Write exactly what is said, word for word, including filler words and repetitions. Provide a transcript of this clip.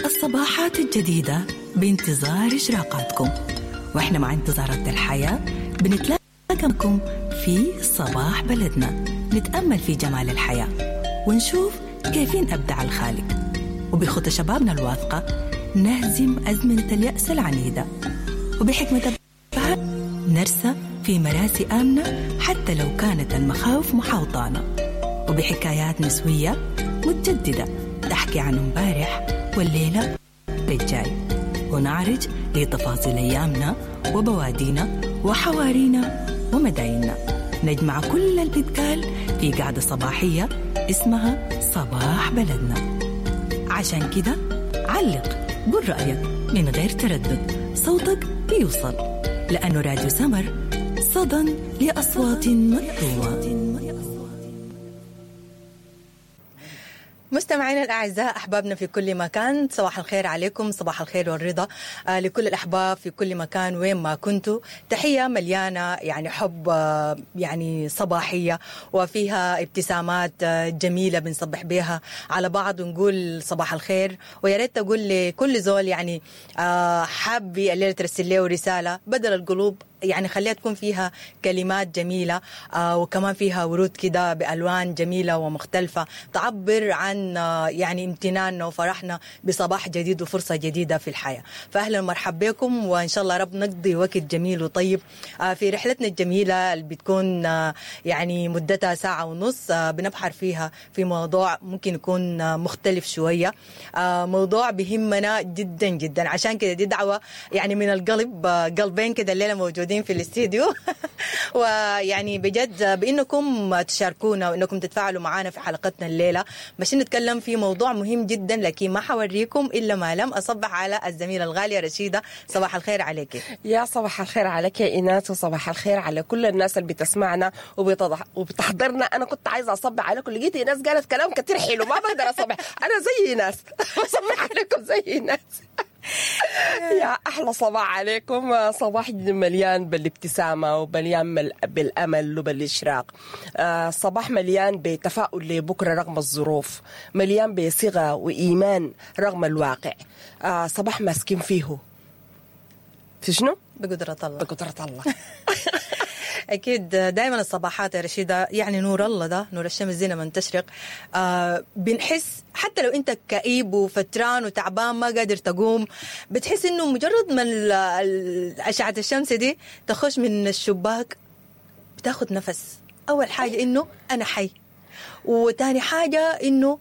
الصباحات الجديدة بانتظار إشراقاتكم، وإحنا مع انتظارات الحياة بنتلاقى معكم في صباح بلدنا، نتأمل في جمال الحياة ونشوف كيفين أبدع الخالق، وبخطى شبابنا الواثقة نهزم أزمنة اليأس العنيدة، وبحكمة البحر نرسى في مراسي آمنة حتى لو كانت المخاوف محاوطانا، وبحكايات نسوية متجددة تحكي عن امبارح والليلة الجاي، ونعرج لتفاصيل أيامنا وبوادينا وحوارينا ومدايننا، نجمع كل البتقال في قعدة صباحية اسمها صباح بلدنا. عشان كده علق قل رأيك من غير تردد، صوتك بيوصل، لأنه راديو سمر صدى لأصوات مكتومة. مستمعينا الأعزاء، أحبابنا في كل مكان، صباح الخير عليكم، صباح الخير والرضا آه لكل الأحباب في كل مكان وين ما كنتوا. تحية مليانة يعني حب آه يعني صباحية وفيها ابتسامات آه جميلة بنصبح بها على بعض ونقول صباح الخير. ويا ريت تقول لكل زول يعني آه حابي الليلة ترسل له رسالة بدل القلوب، يعني خليها تكون فيها كلمات جميلة آه وكمان فيها ورود كده بألوان جميلة ومختلفة تعبر عن آه يعني امتناننا وفرحنا بصباح جديد وفرصة جديدة في الحياة. فأهلا ومرحبا بكم، وإن شاء الله رب نقضي وقت جميل وطيب آه في رحلتنا الجميلة اللي بتكون آه يعني مدتها ساعة ونص، آه بنبحر فيها في موضوع ممكن يكون آه مختلف شوية، آه موضوع بهمنا جدا جدا. عشان كده دي دعوة يعني من القلب، آه قلبين كده الليلة موجودين في الاستديو ويعني بجد بانكم تشاركونا وانكم تتفاعلوا معنا في حلقتنا الليله، باش نتكلم في موضوع مهم جدا، لكن ما حوريكم الا ما لم اصبح على الزميله الغاليه رشيده. صباح الخير عليك. يا صباح الخير عليك يا ايناس، وصباح الخير على كل الناس اللي بتسمعنا وبتحضرنا. انا كنت عايزه اصبح عليكم، لقيت ايناس قالت كلام كتير حلو ما بقدر اصبح، انا زي ايناس بصبح عليكم زي ايناس. يا أحلى صباح عليكم، صباح مليان بالابتسامة ومليان بالأمل وبالإشراق، صباح مليان بتفاؤل لبكرة رغم الظروف، مليان بصيغة وإيمان رغم الواقع، صباح ماسكين فيه في شنو؟ بقدرة الله. بقدرة الله. أكيد دائما الصباحات يا رشيدة يعني نور الله، ده نور الشمس زينا من تشرق. آه بنحس حتى لو أنت كئيب وفتران وتعبان ما قادر تقوم، بتحس إنه مجرد من أشعة الشمس دي تخش من الشباك بتاخد نفس. أول حاجة إنه أنا حي، وتاني حاجة إنه